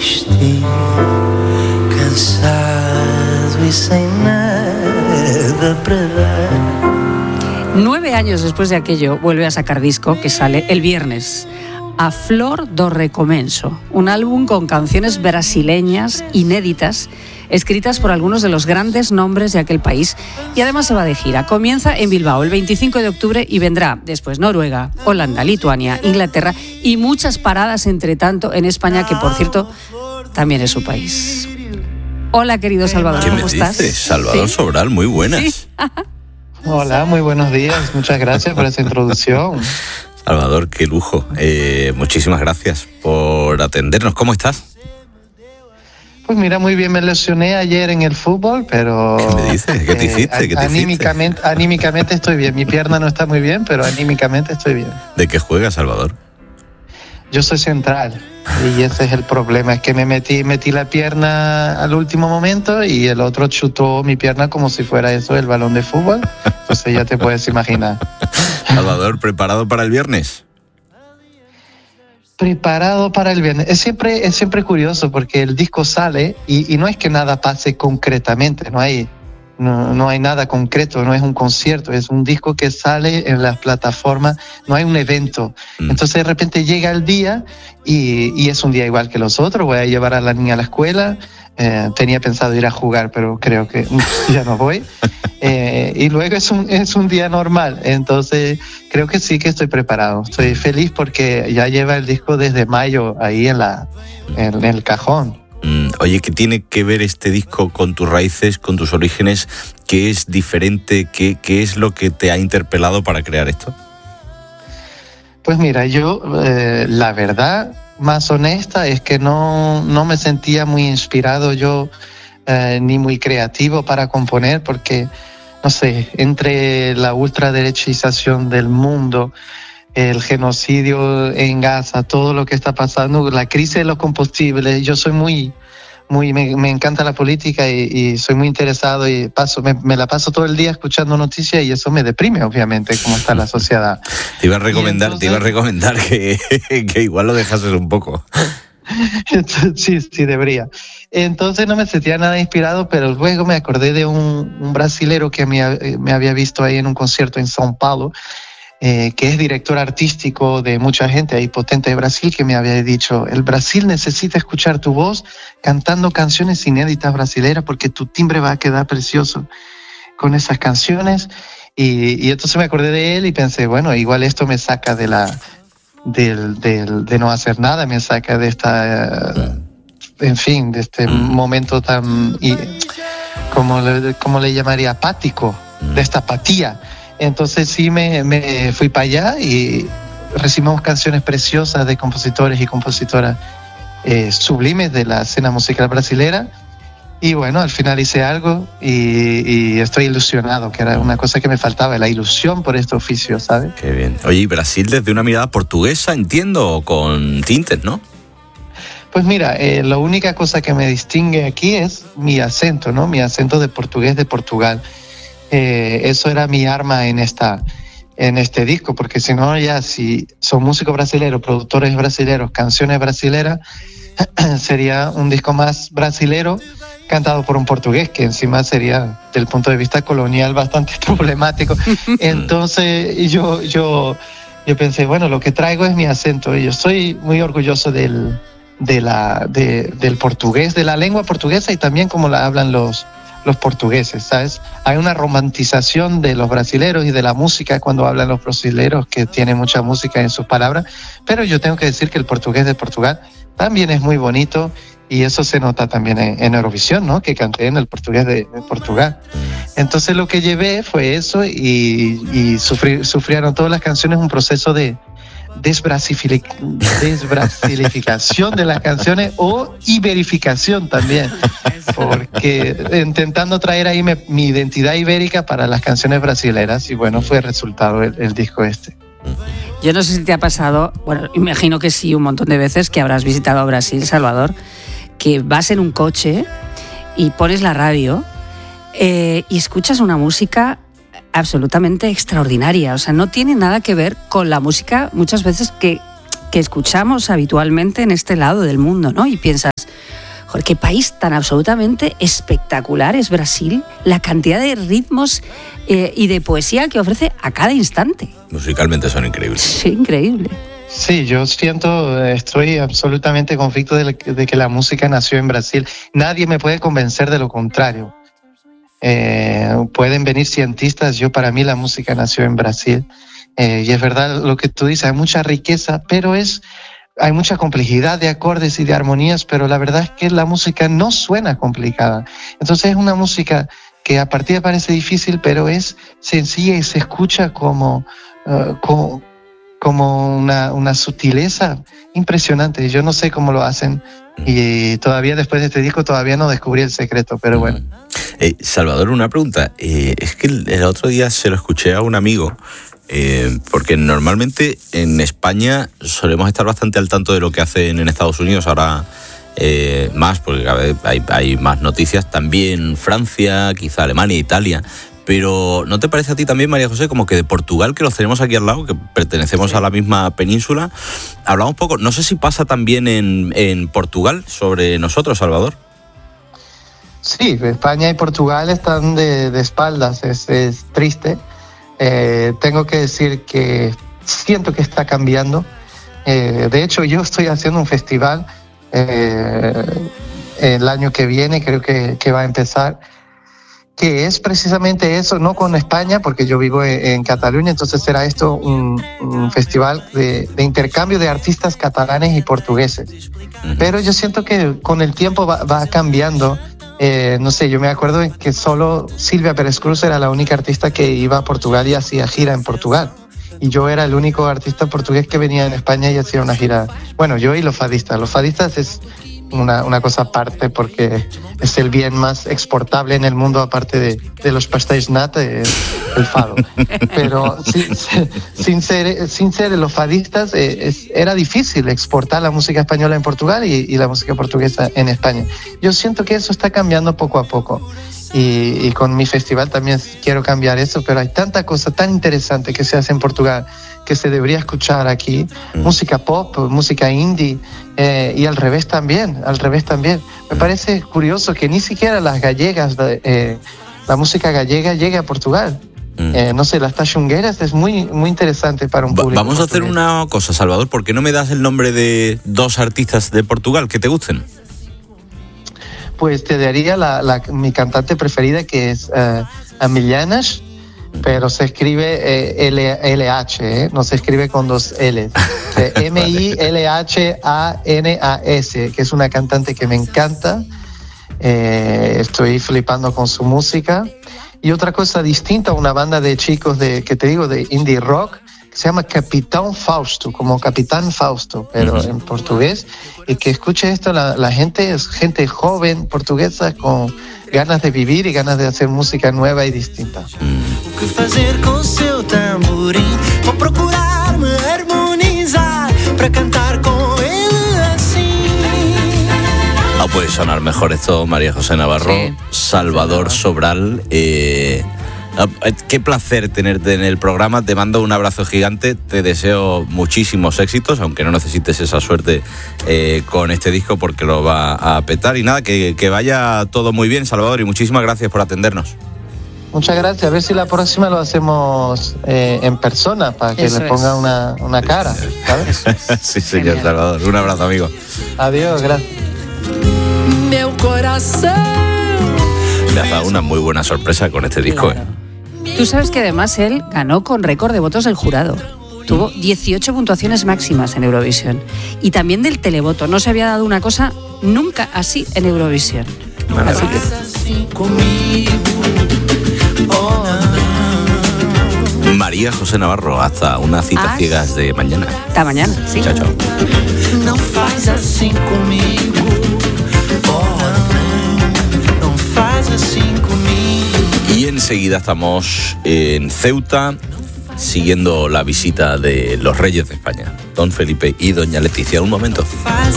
triste, cansado y sem nada para dar. 9 años después de aquello, vuelve a sacar disco que sale el viernes. A Flor do Recomenso, un álbum con canciones brasileñas inéditas, escritas por algunos de los grandes nombres de aquel país. Y además se va de gira. Comienza en Bilbao el 25 de octubre y vendrá después Noruega, Holanda, Lituania, Inglaterra y muchas paradas entre tanto en España, que por cierto también es su país. Hola, querido Salvador, ¿cómo estás? ¿Qué me dices? Salvador Sobral, muy buenas. ¿Sí? Hola, muy buenos días. Muchas gracias por esa introducción. Salvador, qué lujo. Muchísimas gracias por atendernos. ¿Cómo estás? Pues mira, muy bien, me lesioné ayer en el fútbol, pero... ¿Qué me dices? ¿Qué te hiciste? ¿Qué te anímicamente estoy bien. Mi pierna no está muy bien, pero anímicamente estoy bien. ¿De qué juegas, Salvador? Yo soy central y ese es el problema, es que me metí la pierna al último momento y el otro chutó mi pierna como si fuera eso el balón de fútbol. Entonces ya te puedes imaginar. Salvador, ¿preparado para el viernes? Preparado para el viernes. Es siempre curioso porque el disco sale y no es que nada pase concretamente, no hay nada concreto, no es un concierto, es un disco que sale en las plataformas, no hay un evento. Entonces de repente llega el día y es un día igual que los otros, voy a llevar a la niña a la escuela, tenía pensado ir a jugar, pero creo que ya no voy. Y luego es un día normal, entonces creo que sí que estoy preparado. Estoy feliz porque ya lleva el disco desde mayo ahí en el cajón. Oye, ¿qué tiene que ver este disco con tus raíces, con tus orígenes? ¿Qué es diferente? ¿Qué es lo que te ha interpelado para crear esto? Pues mira, yo la verdad más honesta es que no me sentía muy inspirado yo ni muy creativo para componer, porque no sé, entre la ultraderechización del mundo, el genocidio en Gaza, todo lo que está pasando, la crisis de los combustibles, yo soy me encanta la política y soy muy interesado y me la paso todo el día escuchando noticias y eso me deprime, obviamente, cómo está la sociedad. Te iba a recomendar que igual lo dejases un poco. Sí, debería. Entonces no me sentía nada inspirado, pero luego me acordé de un brasilero que me había visto ahí en un concierto en São Paulo, que es director artístico de mucha gente ahí potente de Brasil, que me había dicho: el Brasil necesita escuchar tu voz cantando canciones inéditas brasileras porque tu timbre va a quedar precioso con esas canciones. Y entonces me acordé de él y pensé, bueno, igual esto me saca de no hacer nada, me saca de esta, en fin, de este momento tan, como le llamaría, apático, de esta apatía. Entonces sí me fui para allá y recibimos canciones preciosas de compositores y compositoras sublimes de la escena musical brasilera. Y bueno, al final hice algo y estoy ilusionado, que era una cosa que me faltaba, la ilusión por este oficio, ¿sabes? Qué bien. Oye, y Brasil desde una mirada portuguesa, entiendo, con tintes, ¿no? Pues mira, la única cosa que me distingue aquí es mi acento, ¿no? Mi acento de portugués de Portugal. Eso era mi arma en este disco, porque si no, ya si son músicos brasileños, productores brasileños, canciones brasileras, sería un disco más brasilero cantado por un portugués, que encima sería, desde el punto de vista colonial, bastante problemático. Entonces yo pensé, bueno, lo que traigo es mi acento, y yo estoy muy orgulloso del portugués, de la lengua portuguesa y también como la hablan los portugueses, ¿sabes? Hay una romantización de los brasileros y de la música cuando hablan los brasileros, que tiene mucha música en sus palabras, pero yo tengo que decir que el portugués de Portugal también es muy bonito y eso se nota también en Eurovisión, ¿no? Que canté en el portugués de Portugal. Entonces lo que llevé fue eso y sufrieron todas las canciones un proceso de desbrasilificación de las canciones o iberificación también, porque intentando traer ahí mi identidad ibérica para las canciones brasileras, y bueno, fue el resultado el disco este. Yo no sé si te ha pasado, bueno, imagino que sí, un montón de veces, que habrás visitado Brasil, Salvador, que vas en un coche y pones la radio y escuchas una música absolutamente extraordinaria. O sea, no tiene nada que ver con la música muchas veces que escuchamos habitualmente en este lado del mundo, ¿no? Y piensas, Joder, qué país tan absolutamente espectacular es Brasil, la cantidad de ritmos y de poesía que ofrece a cada instante. Musicalmente son increíbles. Sí, increíble. Sí, yo estoy absolutamente convicto de que la música nació en Brasil. Nadie me puede convencer de lo contrario. Pueden venir cientistas, para mí la música nació en Brasil. Y es verdad lo que tú dices, hay mucha riqueza, pero hay mucha complejidad de acordes y de armonías, pero la verdad es que la música no suena complicada. Entonces es una música que a partir parece difícil, pero es sencilla y se escucha como una sutileza impresionante. Yo no sé cómo lo hacen y todavía después de este disco todavía no descubrí el secreto, pero bueno. Salvador, una pregunta. Es que el otro día se lo escuché a un amigo, porque normalmente en España solemos estar bastante al tanto de lo que hacen en Estados Unidos, ahora más, porque cada vez hay más noticias, también Francia, quizá Alemania, Italia. Pero ¿no te parece a ti también, María José, como que de Portugal, que los tenemos aquí al lado, que pertenecemos a la misma península, hablamos un poco, no sé si pasa también en Portugal sobre nosotros, Salvador? Sí, España y Portugal están de espaldas, es triste. Tengo que decir que siento que está cambiando. De hecho, yo estoy haciendo un festival el año que viene, creo que va a empezar, que es precisamente eso, no con España, porque yo vivo en Cataluña, entonces será esto un festival de intercambio de artistas catalanes y portugueses. Pero yo siento que con el tiempo va cambiando. No sé, yo me acuerdo que solo Silvia Pérez Cruz era la única artista que iba a Portugal y hacía gira en Portugal. Y yo era el único artista portugués que venía en España y hacía una gira. Bueno, yo y los fadistas. Los fadistas es una cosa aparte porque es el bien más exportable en el mundo aparte de los pastéis nata, el fado. Pero sin ser los fadistas era difícil exportar la música española en Portugal y la música portuguesa en España. Yo siento que eso está cambiando poco a poco. Y con mi festival también quiero cambiar eso, pero hay tanta cosa tan interesante que se hace en Portugal que se debería escuchar aquí. Música pop, música indie, y al revés también. Me parece curioso que ni siquiera las gallegas, la música gallega llegue a Portugal. No sé, las tachungueras es muy, muy interesante para un público. Vamos a hacer una cosa, Salvador, ¿por qué no me das el nombre de dos artistas de Portugal que te gusten? Pues te daría mi cantante preferida, que es Amillanas, pero se escribe LH, no se escribe con dos L's. Milhanas, que es una cantante que me encanta. Estoy flipando con su música. Y otra cosa distinta, una banda de chicos de indie rock, que se llama Capitán Fausto, como Capitán Fausto, pero en portugués. Y que escuche esto, la gente es gente joven portuguesa con ganas de vivir y ganas de hacer música nueva y distinta. O que fazer com seu tamborim? Vou procurar-me harmonizar para cantar con ele así. No puede sonar mejor esto, María José Navarro. Sí, Salvador Sobral. Qué placer tenerte en el programa. Te mando un abrazo gigante. Te deseo muchísimos éxitos, aunque no necesites esa suerte con este disco porque lo va a petar. Y nada, que vaya todo muy bien, Salvador, y muchísimas gracias por atendernos. Muchas gracias. A ver si la próxima lo hacemos en persona para que Eso le ponga una cara, ¿sabes? Sí, señor. Genial. Salvador. Un abrazo, amigo. Adiós, gracias. Meu coração. Me has dado una muy buena sorpresa con este disco. Claro. Tú sabes que además él ganó con récord de votos del jurado. Tuvo 18 puntuaciones máximas en Eurovisión. Y también del televoto. No se había dado una cosa nunca así en Eurovisión. Así que... María José Navarro, hasta unas citas ciegas de mañana. Hasta mañana, sí. Chao, chao. Não faz assim comigo. Não faz assim comigo. Y enseguida estamos en Ceuta, siguiendo la visita de los Reyes de España, don Felipe y doña Leticia. Un momento.